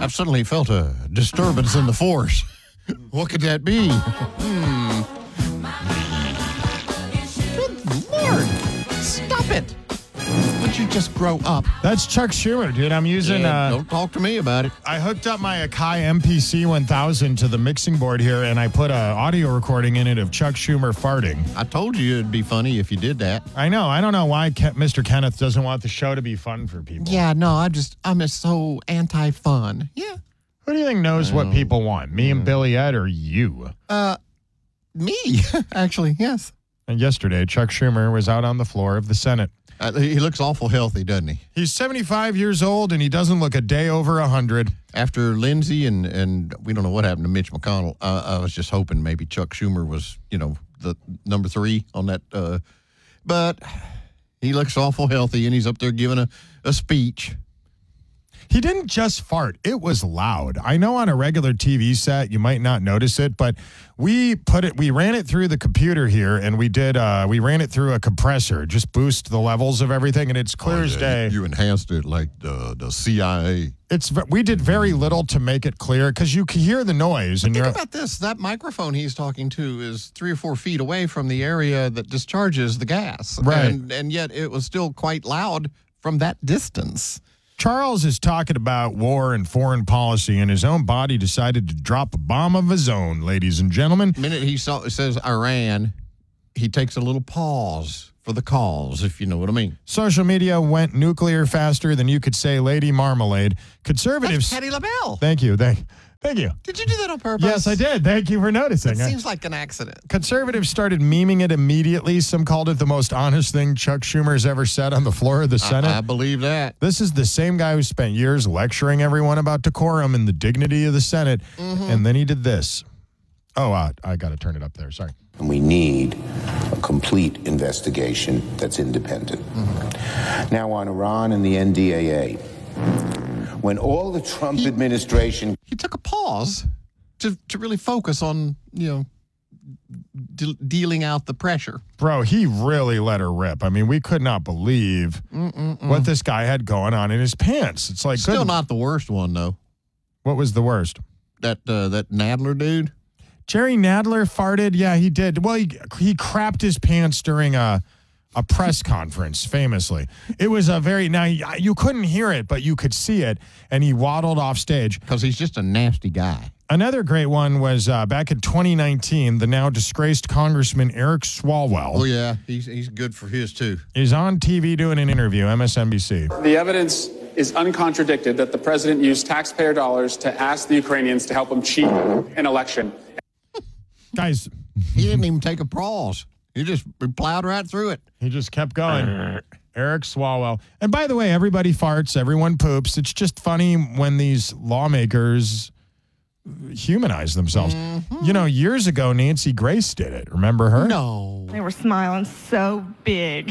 I've suddenly felt a disturbance in the force. What could that be? Good Lord. Stop it. Would you just grow up? That's Chuck Schumer, dude. I'm using... don't talk to me about it. I hooked up my Akai MPC 1000 to the mixing board here, and I put an audio recording in it of Chuck Schumer farting. I told you it'd be funny if you did that. I know. I don't know why Mr. Kenneth doesn't want the show to be fun for people. Yeah, no, I'm just so anti-fun. Yeah. Who do you think knows what people want? Me and Billy Ed or you? Me, actually, yes. And yesterday, Chuck Schumer was out on the floor of the Senate. He looks awful healthy, doesn't he? He's 75 years old, and he doesn't look a day over 100. After Lindsey and we don't know what happened to Mitch McConnell, I was just hoping maybe Chuck Schumer was, the number 3 on that. But he looks awful healthy, and he's up there giving a speech. He didn't just fart. It was loud. I know on a regular TV set, you might not notice it, but we ran it through the computer here, and we ran it through a compressor, just boost the levels of everything, and it's clear as day. You enhanced it like the CIA. We did very little to make it clear, because you can hear the noise. Think about this. That microphone he's talking to is 3 or 4 feet away from the area that discharges the gas. Right. And yet it was still quite loud from that distance. Charles is talking about war and foreign policy, and his own body decided to drop a bomb of his own, ladies and gentlemen. The minute it says Iran, he takes a little pause for the cause, if you know what I mean. Social media went nuclear faster than you could say Lady Marmalade. Conservatives... That's Patti LaBelle. Thank you. Thank you. Did you do that on purpose? Yes, I did. Thank you for noticing. It seems like an accident. Conservatives started memeing it immediately. Some called it the most honest thing Chuck Schumer's ever said on the floor of the Senate. I believe that. This is the same guy who spent years lecturing everyone about decorum and the dignity of the Senate. And then he did this. Oh, I got to turn it up there. Sorry. And we need a complete investigation that's independent. Now, on Iran and the NDAA, when all the Trump administration... He took a pause to really focus on, dealing out the pressure. Bro, he really let her rip. I mean, we could not believe what this guy had going on in his pants. It's like... Still not the worst one, though. What was the worst? That Nadler dude? Jerry Nadler farted? Yeah, he did. Well, he crapped his pants during a press conference, famously. It was now, you couldn't hear it, but you could see it, and he waddled off stage. Because he's just a nasty guy. Another great one was back in 2019, the now disgraced Congressman Eric Swalwell. Oh, yeah, he's good for his, too. He's on TV doing an interview, MSNBC. The evidence is uncontradicted that the president used taxpayer dollars to ask the Ukrainians to help him cheat an election. Guys. He didn't even take a pause. He just plowed right through it. He just kept going. Eric Swalwell. And by the way, everybody farts, everyone poops. It's just funny when these lawmakers humanize themselves. Years ago, Nancy Grace did it. Remember her? No. They were smiling so big.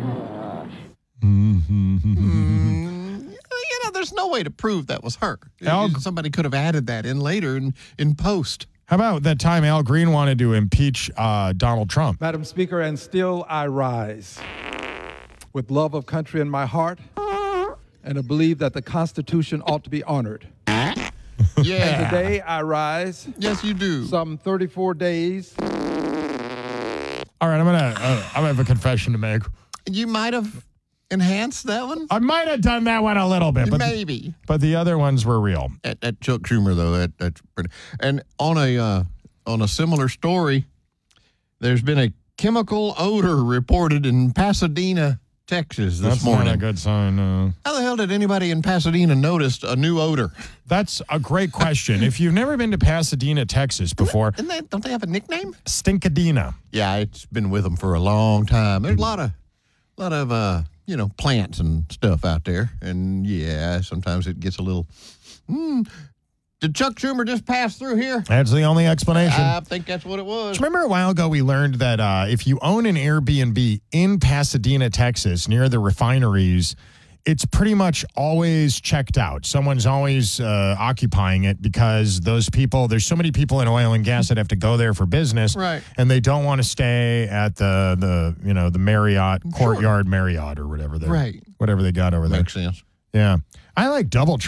There's no way to prove that was her. Somebody could have added that in later in post. How about that time Al Green wanted to impeach Donald Trump? Madam Speaker, and still I rise with love of country in my heart and a belief that the Constitution ought to be honored. Yeah. And today I rise. Yes, you do. Some 34 days. All right, I have a confession to make. You might have enhanced that one? I might have done that one a little bit. But maybe. But the other ones were real. At Chuck Schumer, though, that's pretty. And on a similar story, there's been a chemical odor reported in Pasadena, Texas this morning. That's not a good sign. How the hell did anybody in Pasadena notice a new odor? That's a great question. If you've never been to Pasadena, Texas before. Don't they have a nickname? Stinkadena. Yeah, it's been with them for a long time. There's a lot of plants and stuff out there. And, yeah, sometimes it gets a little, did Chuck Schumer just pass through here? That's the only explanation. I think that's what it was. Remember a while ago we learned that if you own an Airbnb in Pasadena, Texas, near the refineries, it's pretty much always checked out. Someone's always occupying it because there's so many people in oil and gas that have to go there for business. Right. And they don't want to stay at the Marriott, Courtyard Marriott or whatever they got over there. Makes sense. Yeah. I like DoubleTree.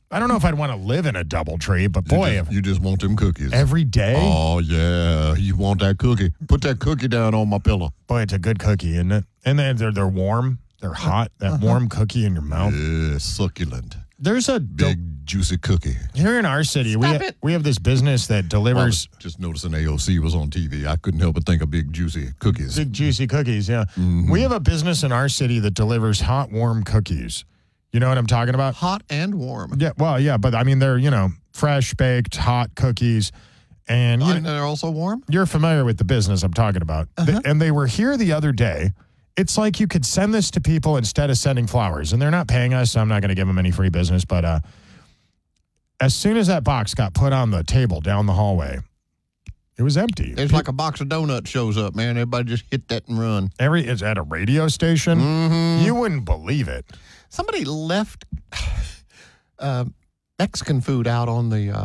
I don't know if I'd want to live in a DoubleTree, but boy, you just want them cookies. every day, Oh, yeah. You want that cookie. Put that cookie down on my pillow. boy, it's a good cookie, isn't it? And then they're warm. They're hot. That warm cookie in your mouth. Yeah, succulent. There's a Big, juicy cookie. here in our city. Stop We have this business that I delivers was just noticing AOC was on TV. I couldn't help but think of big, juicy cookies. big juicy cookies. Yeah, we have a business in our city that delivers hot, warm cookies. You know what I'm talking about? Hot and warm. Yeah. Well, yeah, but I mean they're fresh baked hot cookies, and And they're also warm? you're familiar with the business I'm talking about. And they were here the other day. It's like you could send this to people instead of sending flowers. And they're not paying us, so I'm not going to give them any free business. But as soon as that box got put on the table down the hallway, it was empty. It's like a box of donuts shows up, man. Everybody just hit that and run. It's at a radio station. You wouldn't believe it. Somebody left Mexican food out on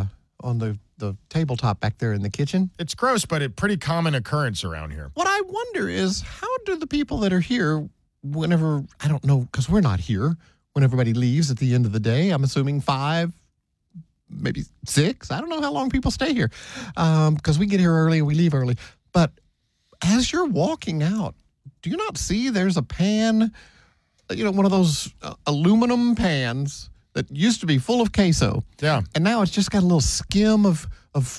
the tabletop back there in the kitchen. It's gross, but a pretty common occurrence around here. What I wonder is, how do the people that are here, whenever, I don't know, because we're not here, when everybody leaves at the end of the day, I'm assuming 5, maybe 6. I don't know how long people stay here, because we get here early and we leave early. But as you're walking out, do you not see there's a pan, one of those aluminum pans that used to be full of queso. Yeah. And now it's just got a little skim of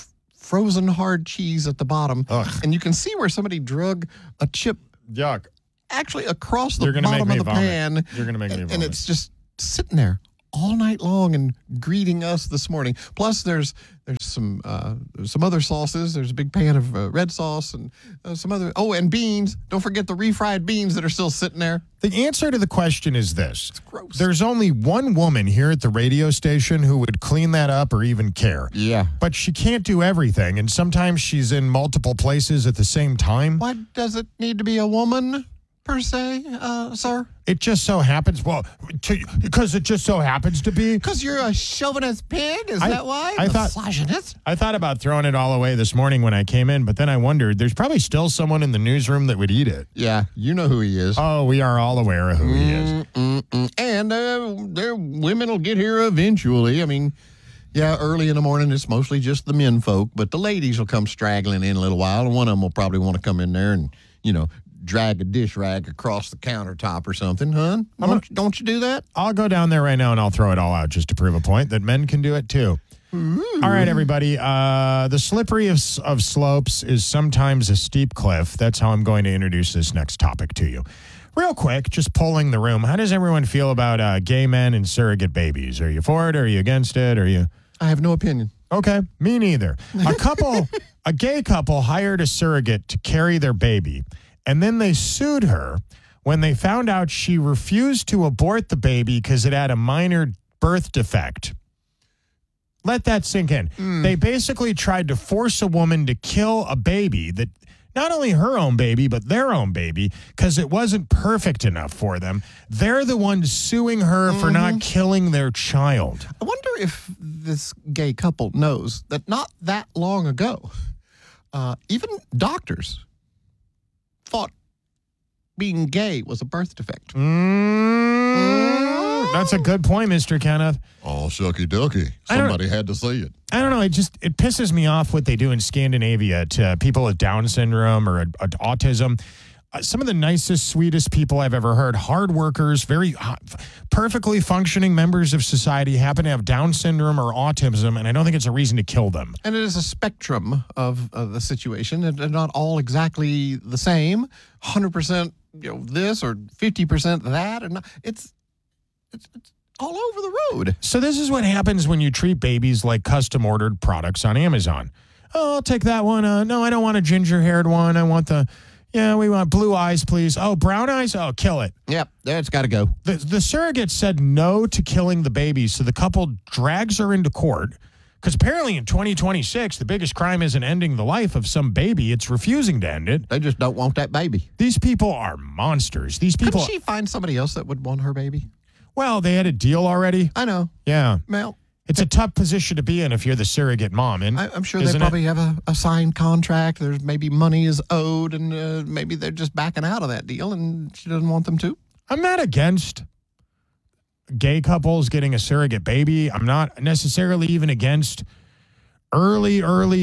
frozen hard cheese at the bottom. Ugh. And you can see where somebody drug a chip Yuck. actually across the You're gonna bottom make of me the vomit. pan. You're going to make me And vomit. it's just sitting there all night long and greeting us this morning. Plus, there's some other sauces. There's a big pan of red sauce and some other. Oh, and beans. Don't forget the refried beans that are still sitting there. The answer to the question is this. It's gross. There's only one woman here at the radio station who would clean that up or even care. Yeah. But she can't do everything, and sometimes she's in multiple places at the same time. Why does it need to be a woman, per se, sir? It just so happens, because it just so happens to be. Because you're a chauvinist pig? Is that why? I thought- Misogynist? I thought about throwing it all away this morning when I came in, but then I wondered, there's probably still someone in the newsroom that would eat it. Yeah, you know who he is. Oh, we are all aware of who he is. And their women will get here eventually. I mean, yeah, early in the morning, it's mostly just the men folk, but the ladies will come straggling in a little while, and one of them will probably want to come in there and, drag a dish rag across the countertop or something, huh? Don't you do that? I'll go down there right now and I'll throw it all out just to prove a point that men can do it too. All right, everybody. The slippery of slopes is sometimes a steep cliff. That's how I'm going to introduce this next topic to you. Real quick, just polling the room. How does everyone feel about gay men and surrogate babies? Are you for it? Are you against it? Are you? I have no opinion. Okay, me neither. A gay couple hired a surrogate to carry their baby, and then they sued her when they found out she refused to abort the baby because it had a minor birth defect. Let that sink in. They basically tried to force a woman to kill a baby that, not only her own baby, but their own baby, because it wasn't perfect enough for them. They're the ones suing her for not killing their child. I wonder if this gay couple knows that not that long ago, even doctors thought being gay was a birth defect. That's a good point, Mr. Kenneth. Oh, shucky ducky. Somebody had to say it. I don't know. It pisses me off what they do in Scandinavia to people with Down syndrome or autism. Some of the nicest, sweetest people I've ever heard, hard workers, very perfectly functioning members of society, happen to have Down syndrome or autism, and I don't think it's a reason to kill them. And it is a spectrum of the situation. They're not all exactly the same. 100%, this or 50% that, and it's all over the road. So this is what happens when you treat babies like custom-ordered products on Amazon. Oh, I'll take that one. No, I don't want a ginger-haired one. I want we want blue eyes, please. Oh, brown eyes? Oh, kill it. Yep, that's got to go. The surrogate said no to killing the baby, so the couple drags her into court. Because apparently in 2026, the biggest crime isn't ending the life of some baby. It's refusing to end it. They just don't want that baby. These people are monsters. These people. Couldn't she find somebody else that would want her baby? Well, they had a deal already. I know. Yeah. Well, it's a tough position to be in if you're the surrogate mom. And I'm sure they probably have a signed contract. There's maybe money is owed, and maybe they're just backing out of that deal, and she doesn't want them to. I'm not against gay couples getting a surrogate baby. I'm not necessarily even against early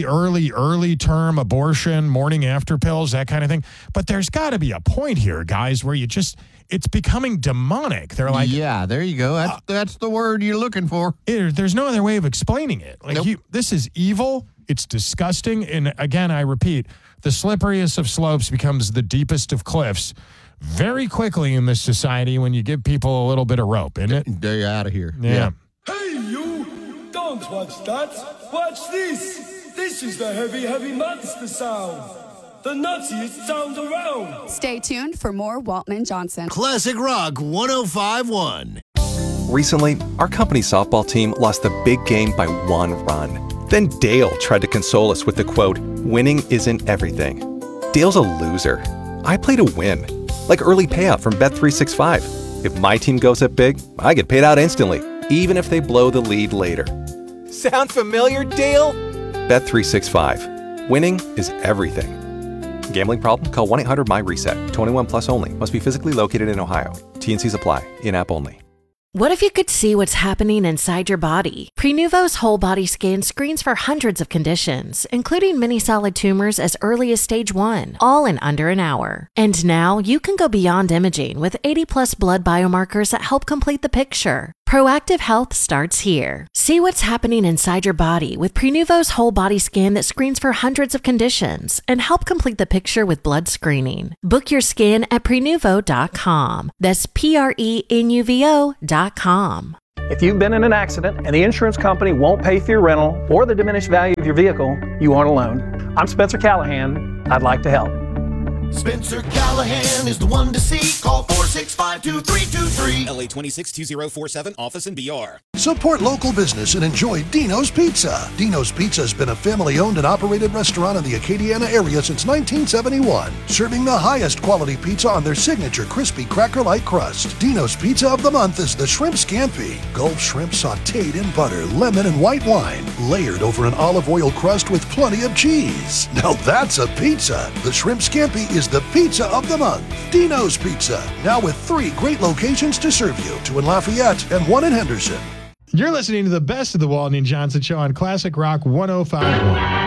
term abortion, morning after pills, that kind of thing. But there's got to be a point here, guys, where it's becoming demonic. They're like, yeah, there you go. That's the word you're looking for. There's no other way of explaining it. Like, Nope. this is evil. It's disgusting. And again, I repeat, the slipperiest of slopes becomes the deepest of cliffs very quickly in this society when you give people a little bit of rope, isn't it? They're out of here. Yeah. Hey, you! Don't watch that. Watch this. This is the heavy monster sound. The nuttiest sound around. Stay tuned for more Waltman Johnson. Classic Rock 105.1. Recently, our company's softball team lost the big game by 1 run. Then Dale tried to console us with the quote, "Winning isn't everything." Dale's a loser. I play to win. Like early payout from Bet365. If my team goes up big, I get paid out instantly, even if they blow the lead later. Sound familiar, Dale? Bet365. Winning is everything. Gambling problem? Call 1-800-MY-RESET. 21 plus only. Must be physically located in Ohio. T&Cs apply. In-app only. What if you could see what's happening inside your body? Prenuvo's whole body scan screens for hundreds of conditions, including many solid tumors as early as stage 1, all in under an hour. And now you can go beyond imaging with 80+ blood biomarkers that help complete the picture. Proactive health starts here. See what's happening inside your body with Prenuvo's whole body scan that screens for hundreds of conditions and help complete the picture with blood screening. Book your scan at Prenuvo.com. That's Prenuvo.com. If you've been in an accident and the insurance company won't pay for your rental or the diminished value of your vehicle, you aren't alone. I'm Spencer Callahan. I'd like to help. Spencer Callahan is the one to see. Call 465-2323. LA 262047, office in BR. Support local business and enjoy Dino's Pizza. Dino's Pizza has been a family-owned and operated restaurant in the Acadiana area since 1971, serving the highest quality pizza on their signature crispy cracker-like crust. Dino's Pizza of the month is the Shrimp Scampi. Gulf shrimp sautéed in butter, lemon, and white wine, layered over an olive oil crust with plenty of cheese. Now that's a pizza. The Shrimp Scampi is the pizza of the month. Dino's Pizza, now with 3 great locations to serve you, 2 in Lafayette and 1 in Henderson. You're listening to the best of the Waltman Johnson Show on Classic Rock 105.1.